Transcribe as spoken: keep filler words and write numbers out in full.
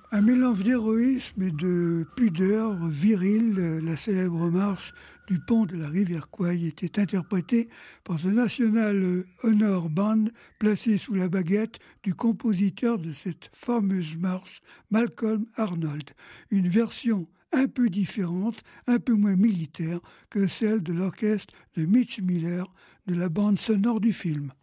Un mélange d'héroïsme et de pudeur virile, la célèbre marche du pont de la rivière Kwai était interprétée par The National Honor Band, placée sous la baguette du compositeur de cette fameuse marche, Malcolm Arnold. Une version un peu différente, un peu moins militaire que celle de l'orchestre de Mitch Miller de la bande sonore du film.